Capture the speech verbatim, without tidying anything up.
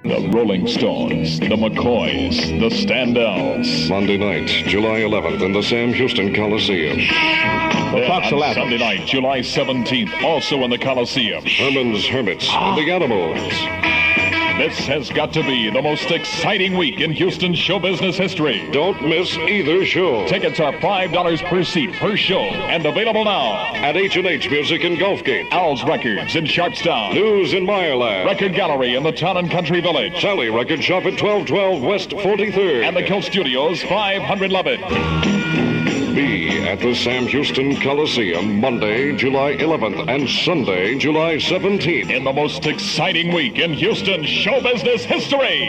The Rolling Stones, the McCoys, the Standells. Monday night, July eleventh, in the Sam Houston Coliseum. The Fox on Sunday night, July seventeenth, also in the Coliseum. Herman's Hermits and the Animals. This has got to be the most exciting week in Houston show business history. Don't miss either show. Tickets are five dollars per seat per show and available now at H and H Music in Gulfgate, Al's Records in Sharpstown, News in Meyerland, Record Gallery in the Town and Country Village, Sally Record Shop at twelve twelve West forty-third, and the Kill Studios, five hundred Levitt. Be at the Sam Houston Coliseum Monday, July eleventh and Sunday, July seventeenth. In the most exciting week in Houston show business history.